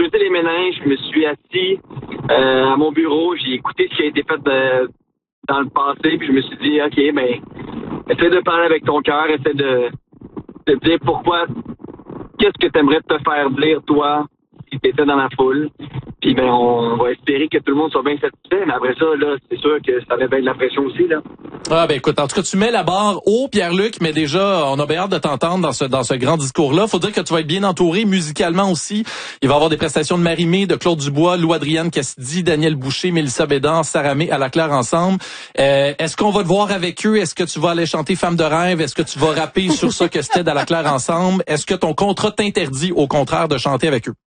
creusé les méninges, je me suis assis à mon bureau, j'ai écouté ce qui a été fait dans le passé, puis je me suis dit, OK, ben, essaie de parler avec ton cœur, essaie de dire pourquoi, qu'est-ce que tu aimerais te faire dire, toi, si tu étais dans la foule. Puis ben, on va espérer que tout le monde soit bien satisfait, mais après ça, là, c'est sûr que ça avait bien de la pression aussi, là. Ah ben écoute, en tout cas, tu mets la barre haut, Pierre-Luc, mais déjà, on a bien hâte de t'entendre dans ce grand discours-là. Faut dire que tu vas être bien entouré musicalement aussi. Il va y avoir des prestations de Marie-Mé, de Claude Dubois, Lou-Adrienne Cassidy, Daniel Boucher, Mélissa Bédard, Sarah May, à la Claire ensemble. Est-ce qu'on va te voir avec eux? Est-ce que tu vas aller chanter Femme de rêve? Est-ce que tu vas rapper sur ça que c'était à la Claire ensemble? Est-ce que ton contrat t'interdit, au contraire, de chanter avec eux?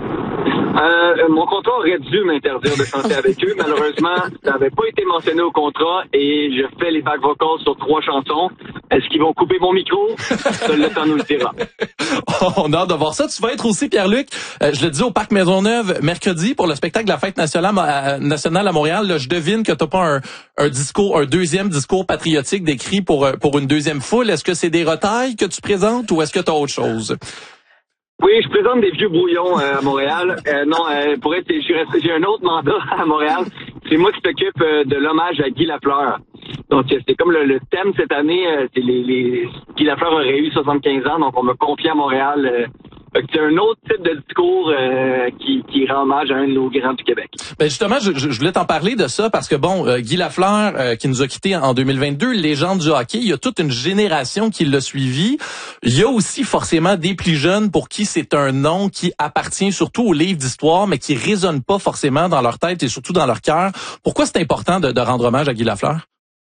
Mon contrat aurait dû m'interdire de chanter avec eux. Malheureusement, ça n'avait pas été mentionné au contrat et je fais les back vocals sur 3 chansons. Est-ce qu'ils vont couper mon micro? Seul le temps nous le dira. On a hâte de voir ça. Tu vas être aussi, Pierre-Luc, je le dis, au Parc Maisonneuve mercredi pour le spectacle de la Fête nationale à Montréal. Là, je devine que t'as pas un deuxième discours patriotique décrit pour une deuxième foule. Est-ce que c'est des retailles que tu présentes ou est-ce que tu as autre chose? Oui, je présente des vieux brouillons à Montréal. Pour être, j'ai un autre mandat à Montréal. C'est moi qui s'occupe de l'hommage à Guy Lafleur. Donc, c'est comme le thème cette année, c'est Guy Lafleur aurait eu 75 ans, donc on m'a confié à Montréal. C'est un autre type de discours qui rend hommage à un de nos grands du Québec. Ben justement, je voulais t'en parler de ça parce que Guy Lafleur qui nous a quittés en 2022, légende du hockey, il y a toute une génération qui l'a suivi. Il y a aussi forcément des plus jeunes pour qui c'est un nom qui appartient surtout aux livres d'histoire, mais qui résonne pas forcément dans leur tête et surtout dans leur cœur. Pourquoi c'est important de rendre hommage à Guy Lafleur?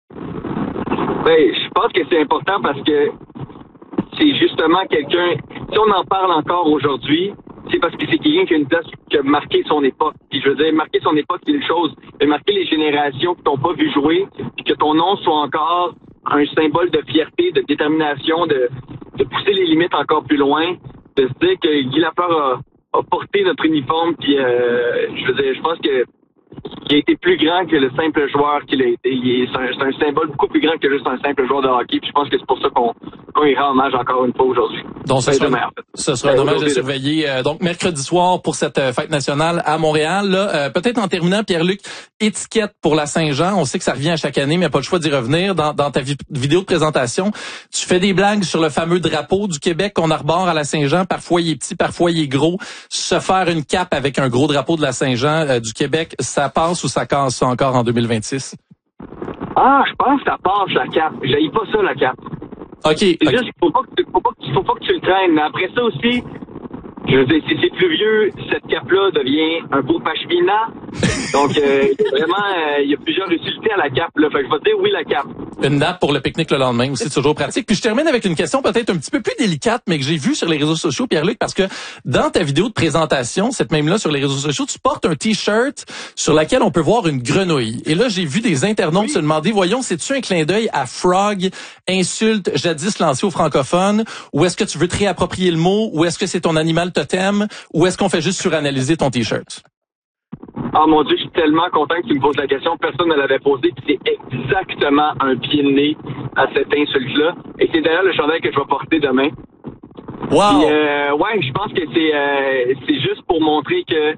Ben, je pense que c'est important parce que c'est justement quelqu'un, si on en parle encore aujourd'hui, c'est parce que c'est quelqu'un qui a une place qui a marqué son époque. Puis je veux dire, marquer son époque, c'est une chose, mais marquer les générations qui t'ont pas vu jouer, puis que ton nom soit encore un symbole de fierté, de détermination, de pousser les limites encore plus loin, de se dire que Guy Lafleur a porté notre uniforme, puis je veux dire, je pense que il a été plus grand que le simple joueur qu'il a été. C'est un symbole beaucoup plus grand que juste un simple joueur de hockey. Puis je pense que c'est pour ça qu'on y rend hommage encore une fois aujourd'hui. Donc ce sera un hommage à surveiller. Donc mercredi soir pour cette fête nationale à Montréal. Là, peut-être en terminant, Pierre-Luc, étiquette pour la Saint-Jean. On sait que ça revient à chaque année, mais il n'y a pas le choix d'y revenir. Dans ta vidéo de présentation, tu fais des blagues sur le fameux drapeau du Québec qu'on arbore à la Saint-Jean. Parfois il est petit, parfois il est gros. Se faire une cape avec un gros drapeau de la Saint-Jean du Québec, ça passe ou ça casse ça encore en 2026? Ah, je pense que ça passe, la cape. J'haïs pas ça, la cape. OK. C'est juste qu'il faut pas que tu le traînes. Mais après ça aussi, je veux dire, si c'est pluvieux, cette cape-là devient un beau pashmina. Donc, vraiment, il y a plusieurs utilités à la cape, là. Fait que je vais te dire oui, la cape. Une nappe pour le pique-nique le lendemain aussi, toujours pratique. Puis je termine avec une question peut-être un petit peu plus délicate, mais que j'ai vue sur les réseaux sociaux, Pierre-Luc, parce que dans ta vidéo de présentation, cette même-là sur les réseaux sociaux, tu portes un T-shirt sur lequel on peut voir une grenouille. Et là, j'ai vu des internautes se demander, voyons, c'est-tu un clin d'œil à Frog, insulte jadis lancée aux francophones, ou est-ce que tu veux te réapproprier le mot, ou est-ce que c'est ton animal totem, ou est-ce qu'on fait juste suranalyser ton T-shirt? Ah mon Dieu, je suis tellement content que tu me poses la question. Personne ne l'avait posée, puis c'est exactement un pied de nez à cette insulte-là. Et c'est d'ailleurs le chandail que je vais porter demain. Wow! Puis, ouais, je pense que c'est juste pour montrer que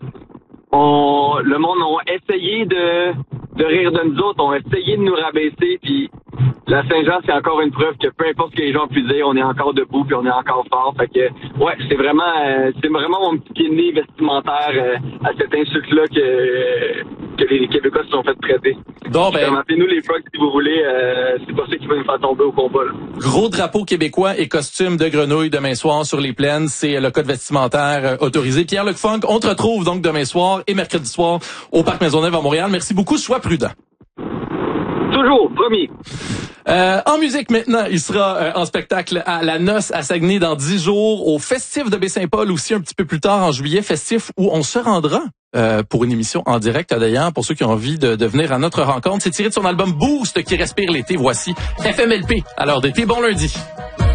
le monde a essayé de rire de nous autres, ont essayé de nous rabaisser, puis la Saint-Jean, c'est encore une preuve que peu importe ce que les gens puissent dire, on est encore debout puis on est encore fort. Fait que, ouais, c'est vraiment mon petit pied de nez vestimentaire à cette insulte-là que les Québécois se sont fait traiter. Donc, appelez-nous les frogs si vous voulez, c'est pas ça qui va nous faire tomber au combat, là. Gros drapeau québécois et costume de grenouille demain soir sur les plaines, c'est le code vestimentaire autorisé. Pierre-Luc Funk, on te retrouve donc demain soir et mercredi soir au Parc Maisonneuve à Montréal. Merci beaucoup, sois prudent. Toujours, promis. En musique maintenant, il sera en spectacle à la Noce à Saguenay dans 10 jours, au Festif de Baie-Saint-Paul aussi un petit peu plus tard en juillet, festif où on se rendra pour une émission en direct d'ailleurs, pour ceux qui ont envie de venir à notre rencontre. C'est tiré de son album Boost qui respire l'été. Voici FMLP à l'heure d'été. Bon lundi.